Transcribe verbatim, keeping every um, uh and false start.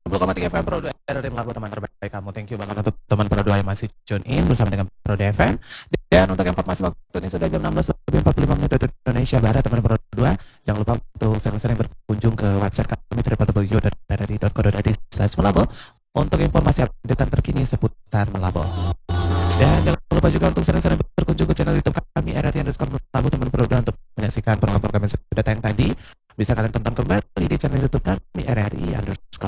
puluh koma tiga F M Pro dua R R Melabu, teman terbaik kamu. Thank you banget untuk teman Pro dua yang masih tune in bersama dengan Pro dua F M. Dan untuk informasi waktu ini sudah jam enam belas lebih empat puluh lima menit waktu Indonesia Barat, teman Pro dua. Jangan lupa untuk sering-sering berkunjung ke website kami w w w titik r r i titik co titik i d slash melabo untuk informasi update terkini seputar Melabo. Dan jangan lupa juga untuk sering-sering berkunjung ke channel YouTube kami R R I underscore Melabo, teman Pro dua, untuk menyaksikan program-program yang sudah tayang tadi. Bisa kalian tonton kembali di channel YouTube kami R R I underscore